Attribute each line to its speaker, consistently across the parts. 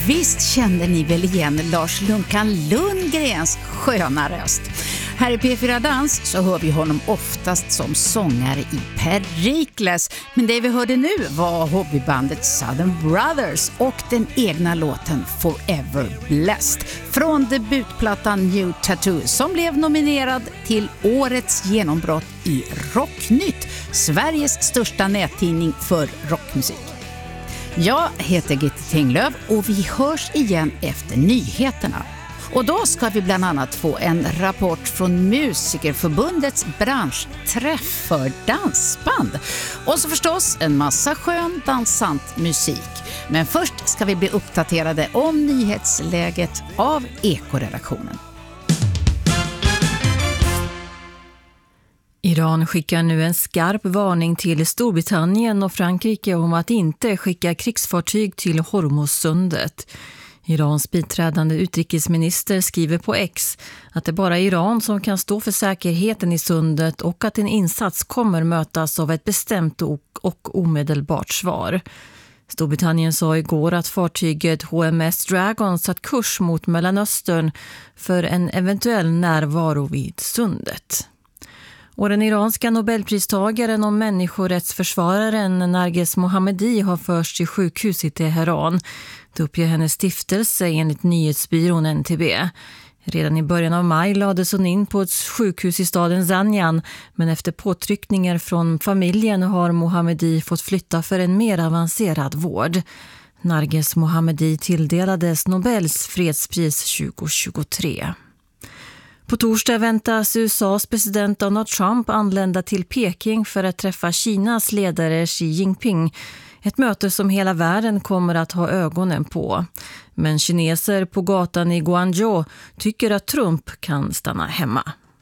Speaker 1: visst kände ni väl igen Lars Lunkan Lundgrens sköna röst. Här i P4 Dans så hör vi honom oftast som sångare i Perikles. Men det vi hörde nu var hobbybandet Southern Brothers och den egna låten Forever Blessed från debutplattan New Tattoo som blev nominerad till årets genombrott i Rocknytt, Sveriges största nättidning för rockmusik. Jag heter Gitte Tinglöf och vi hörs igen efter nyheterna. Och då ska vi bland annat få en rapport från Musikerförbundets branschträff för dansband. Och så förstås en massa skön dansant musik. Men först ska vi bli uppdaterade om nyhetsläget av Eko-redaktionen.
Speaker 2: Iran skickar nu en skarp varning till Storbritannien och Frankrike om att inte skicka krigsfartyg till Hormuzsundet. Irans biträdande utrikesminister skriver på X att det bara är Iran som kan stå för säkerheten i sundet och att en insats kommer mötas av ett bestämt och omedelbart svar. Storbritannien sa igår att fartyget HMS Dragon satt kurs mot Mellanöstern för en eventuell närvaro vid sundet. Och den iranska nobelpristagaren och människorättsförsvararen Narges Mohammadi har förts till sjukhus i Teheran. Det uppger hennes stiftelse enligt nyhetsbyrån NTB. Redan i början av maj lades hon in på ett sjukhus i staden Zanjan, men efter påtryckningar från familjen har Mohammadi fått flytta för en mer avancerad vård. Narges Mohammadi tilldelades Nobels fredspris 2023. På torsdag väntas USAs president Donald Trump anlända till Peking för att träffa Kinas ledare Xi Jinping. Ett möte som hela världen kommer att ha ögonen på. Men kineser på gatan i Guangzhou tycker att Trump kan stanna hemma.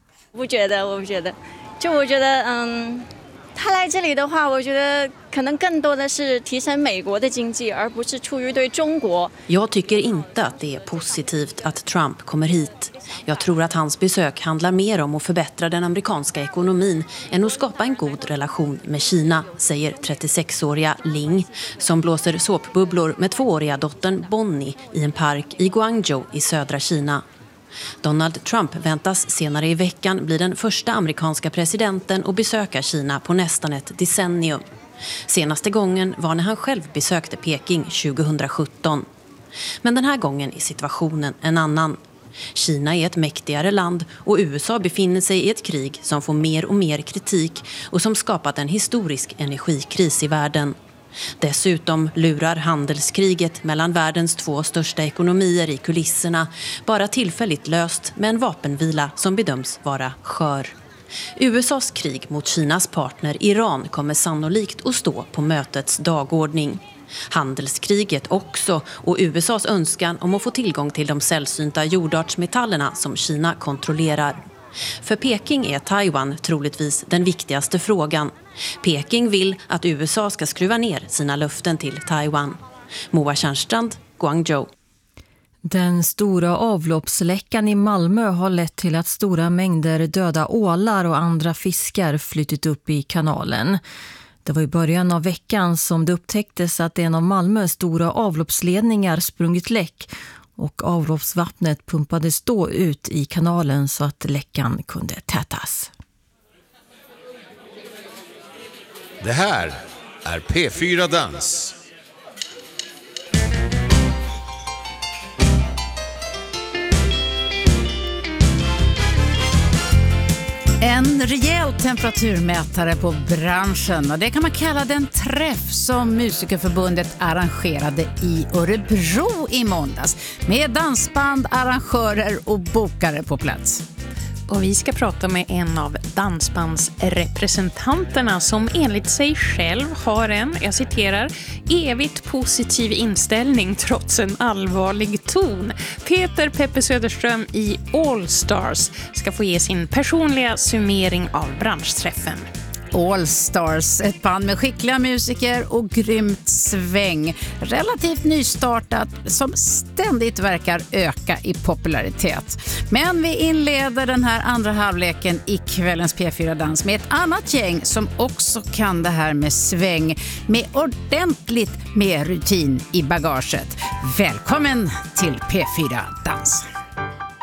Speaker 3: 他来这里的话，我觉得可能更多的是提升美国的经济，而不是出于对中国。
Speaker 4: Jag tycker inte att det är positivt att Trump kommer hit. Jag tror att hans besök handlar mer om att förbättra den amerikanska ekonomin än att skapa en god relation med Kina, säger 36-åriga Ling, som blåser såpbubblor med 2-åriga dottern Bonnie i en park i Guangzhou i södra Kina. Donald Trump väntas senare i veckan bli den första amerikanska presidenten att besöka Kina på nästan ett decennium. Senaste gången var när han själv besökte Peking 2017. Men den här gången är situationen en annan. Kina är ett mäktigare land och USA befinner sig i ett krig som får mer och mer kritik och som skapat en historisk energikris i världen. Dessutom lurar handelskriget mellan världens 2 största ekonomier i kulisserna, bara tillfälligt löst med en vapenvila som bedöms vara skör. USAs krig mot Kinas partner Iran kommer sannolikt att stå på mötets dagordning. Handelskriget också och USAs önskan om att få tillgång till de sällsynta jordartsmetallerna som Kina kontrollerar. För Peking är Taiwan troligtvis den viktigaste frågan. Peking vill att USA ska skruva ner sina löften till Taiwan. Moa Tjärnstrand, Guangzhou.
Speaker 2: Den stora avloppsläckan i Malmö har lett till att stora mängder döda ålar och andra fiskar flyttit upp i kanalen. Det var i början av veckan som det upptäcktes att en av Malmös stora avloppsledningar sprungit läck och avloppsvattnet pumpades då ut i kanalen så att läckan kunde tätas.
Speaker 5: Det här är P4 Dans.
Speaker 1: En rejäl temperaturmätare på branschen, och det kan man kalla den träff som Musikerförbundet arrangerade i Örebro i måndags med dansband, arrangörer och bokare på plats.
Speaker 6: Och vi ska prata med en av dansbandsrepresentanterna som enligt sig själv har en, jag citerar, evigt positiv inställning trots en allvarlig ton. Peter Peppe Söderström i All Stars ska få ge sin personliga summering av branschträffen.
Speaker 1: All Stars, ett band med skickliga musiker och grymt sväng. Relativt nystartat som ständigt verkar öka i popularitet. Men vi inleder den här andra halvleken i kvällens P4-dans med ett annat gäng som också kan det här med sväng, med ordentligt med rutin i bagaget. Välkommen till P4-dans!